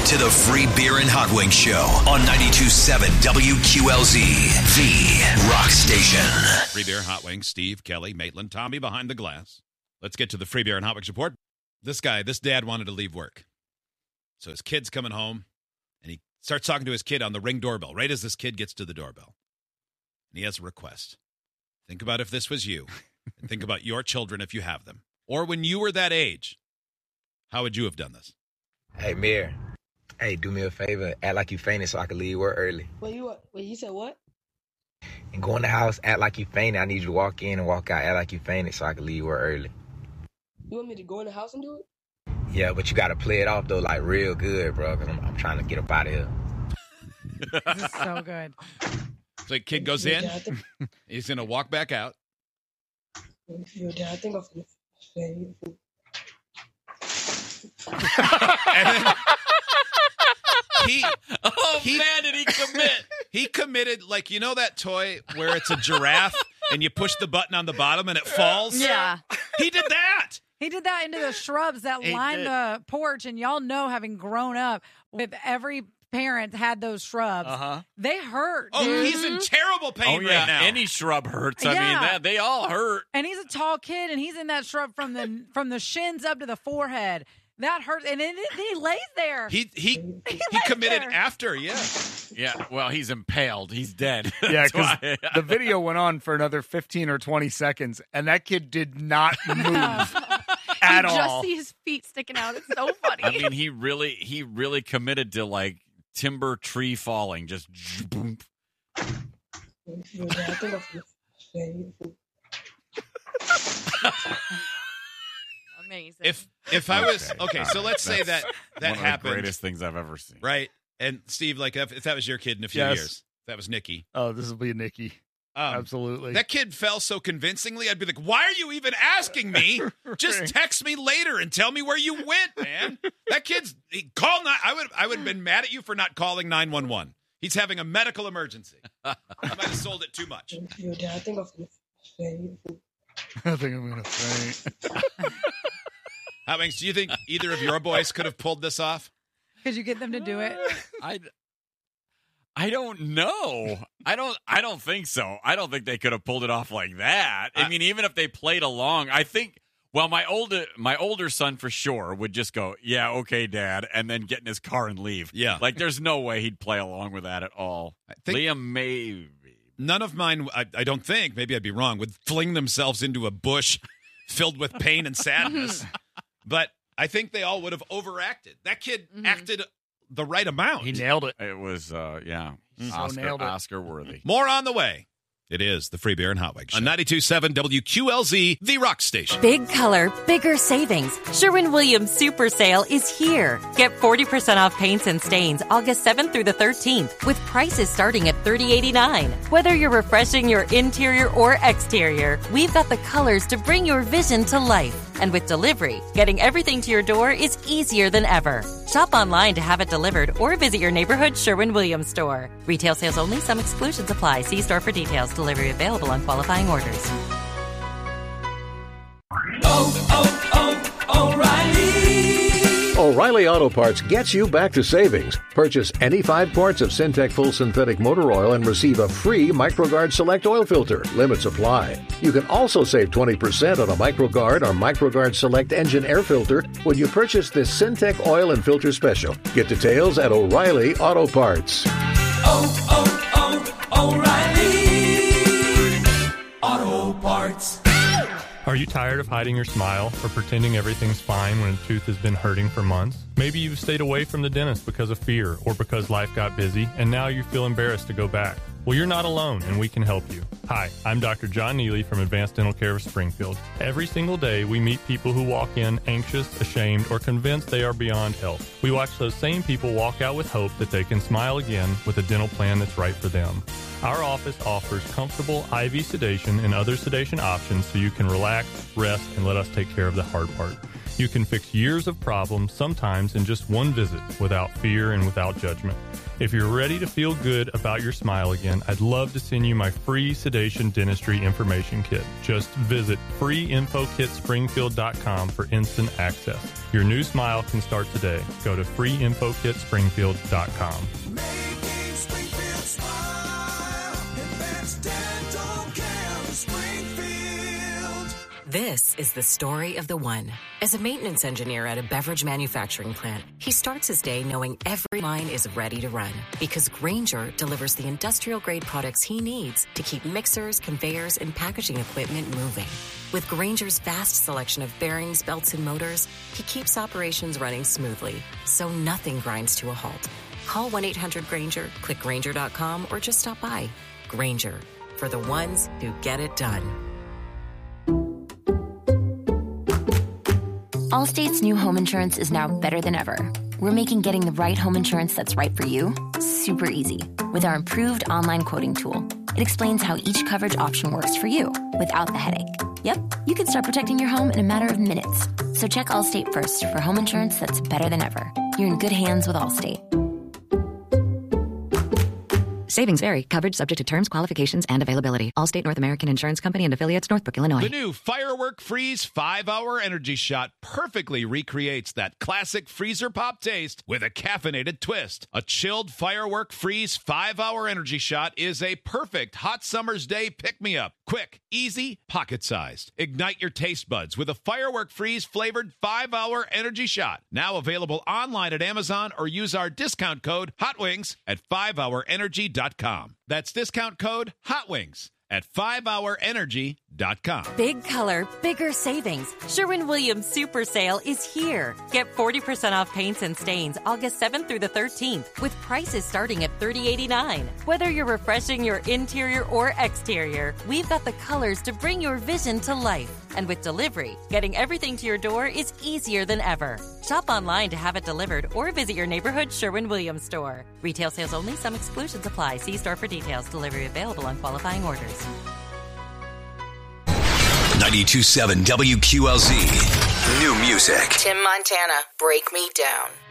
to the Free Beer and Hot Wings Show on 92.7 WQLZ, the rock station. Free Beer, Hot Wings, Steve, Kelly, Maitland, Tommy behind the glass. Let's get to the Free Beer and Hot Wings report. This dad wanted to leave work. So his kid's coming home, and he starts talking to his kid on the Ring doorbell, right as this kid gets to the doorbell. And he has a request. Think about if this was you, and think about your children if you have them. Or when you were that age, how would you have done this? Hey, Mir. Hey, do me a favor. Act like you fainted so I can leave work early. Wait, you said what? And go in the house, act like you fainted. I need you to walk in and walk out. Act like you fainted so I can leave work early. You want me to go in the house and do it? Yeah, but you got to play it off, though, like real good, bro, because I'm trying to get up out of here. This is so good. So the kid goes in. He's going to walk back out. Your dad, I think I'm going to faint. And then man, did he commit? He committed, like, you know that toy where it's a giraffe and you push the button on the bottom and it falls? Yeah. He did that. He did that into the shrubs that line the porch, and y'all know, having grown up with every parent had those shrubs. They hurt. Oh, dude. he's in terrible pain yeah. right now. Any shrub hurts. I mean, they all hurt. And he's a tall kid, and he's in that shrub from the shins up to the forehead. That hurts, and then he lays there. He committed there. after, yeah. Yeah, well, he's impaled. He's dead. Yeah, because the video went on for another 15 or 20 seconds, and that kid did not move at all. You just see his feet sticking out. It's so funny. I mean, he really committed to, like, timber tree falling. Just boom. Your dad, I think I'm going to faint. Amazing. If I was okay, so let's say that one happened. Of the greatest things I've ever seen. Right. And Steve, like if that was your kid in a few years, that was Nikki. Oh, this will be Nikki. Absolutely. That kid fell so convincingly, I'd be like, why are you even asking me? Just text me later and tell me where you went, man. That kid's I would have been mad at you for not calling 911. He's having a medical emergency. You might have sold it too much. Your dad, I think I'm going to faint. I think I'm going to faint. Hot Wings, do you think either of your boys could have pulled this off? Could you get them to do it? I don't know. I don't think so. I don't think they could have pulled it off like that. I mean, even if they played along, I think. Well, my older son for sure would just go, yeah, okay, Dad, and then get in his car and leave. Yeah, like there's no way he'd play along with that at all. I think Liam maybe. None of mine, I don't think, maybe I'd be wrong, would fling themselves into a bush filled with pain and sadness. But I think they all would have overacted. That kid acted the right amount. He nailed it. It was, nailed it. Oscar worthy. More on the way. It is the Free Beer and Hot Wings Show. On 92.7 WQLZ, the rock station. Big color, bigger savings. Sherwin-Williams Super Sale is here. Get 40% off paints and stains August 7th through the 13th with prices starting at $30.89. Whether you're refreshing your interior or exterior, we've got the colors to bring your vision to life. And with delivery, getting everything to your door is easier than ever. Shop online to have it delivered or visit your neighborhood Sherwin-Williams store. Retail sales only. Some exclusions apply. See store for details. Delivery available on qualifying orders. O'Reilly Auto Parts gets you back to savings. Purchase any 5 quarts of Syntec Full Synthetic Motor Oil and receive a free MicroGuard Select Oil Filter. Limits apply. You can also save 20% on a MicroGuard or MicroGuard Select Engine Air Filter when you purchase this Syntec Oil and Filter Special. Get details at O'Reilly Auto Parts. O'Reilly Auto Parts. Are you tired of hiding your smile or pretending everything's fine when a tooth has been hurting for months? Maybe you've stayed away from the dentist because of fear or because life got busy and now you feel embarrassed to go back. Well, you're not alone, and we can help you. Hi, I'm Dr. John Neely from Advanced Dental Care of Springfield. Every single day, we meet people who walk in anxious, ashamed, or convinced they are beyond help. We watch those same people walk out with hope that they can smile again with a dental plan that's right for them. Our office offers comfortable IV sedation and other sedation options so you can relax, rest, and let us take care of the hard part. You can fix years of problems, sometimes in just one visit, without fear and without judgment. If you're ready to feel good about your smile again, I'd love to send you my free sedation dentistry information kit. Just visit freeinfokitspringfield.com for instant access. Your new smile can start today. Go to freeinfokitspringfield.com. Making Springfield smile. Advanced Dental Care of Springfield. This is the story of the one. As a maintenance engineer at a beverage manufacturing plant, he starts his day knowing every line is ready to run because Grainger delivers the industrial-grade products he needs to keep mixers, conveyors, and packaging equipment moving. With Grainger's vast selection of bearings, belts, and motors, he keeps operations running smoothly, so nothing grinds to a halt. Call 1-800-GRAINGER, click Grainger.com, or just stop by. Grainger, for the ones who get it done. Allstate's new home insurance is now better than ever. We're making getting the right home insurance that's right for you super easy with our improved online quoting tool. It explains how each coverage option works for you without the headache. Yep, you can start protecting your home in a matter of minutes. So check Allstate first for home insurance that's better than ever. You're in good hands with Allstate. Savings vary. Coverage subject to terms, qualifications, and availability. Allstate North American Insurance Company and affiliates, Northbrook, Illinois. The new Firework Freeze 5-Hour Energy Shot perfectly recreates that classic freezer pop taste with a caffeinated twist. A chilled Firework Freeze 5-Hour Energy Shot is a perfect hot summer's day pick-me-up. Quick, easy, pocket-sized. Ignite your taste buds with a Firework Freeze flavored 5-Hour Energy Shot. Now available online at Amazon or use our discount code HOTWINGS at 5hourenergy.com. That's discount code HOTWINGS at 5hourenergy.com. Big color, bigger savings. Sherwin-Williams Super Sale is here. Get 40% off paints and stains August 7th through the 13th with prices starting at $30.89. Whether you're refreshing your interior or exterior, we've got the colors to bring your vision to life. And with delivery, getting everything to your door is easier than ever. Shop online to have it delivered or visit your neighborhood Sherwin-Williams store. Retail sales only. Some exclusions apply. See store for details. Delivery available on qualifying orders. 92.7 WQLZ. New music. Tim Montana, Break Me Down.